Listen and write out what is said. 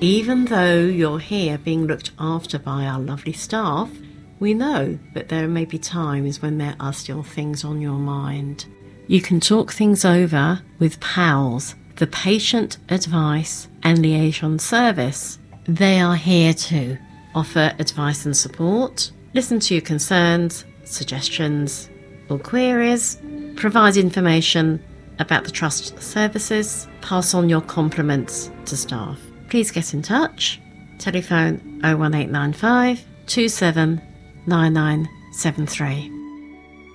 Even though you're here being looked after by our lovely staff, we know that there may be times when there are still things on your mind. You can talk things over with PALS, the Patient Advice and Liaison Service. They are here to offer advice and support, listen to your concerns, suggestions or queries, provide information about the Trust services, pass on your compliments to staff. Please get in touch. Telephone 01895 279973.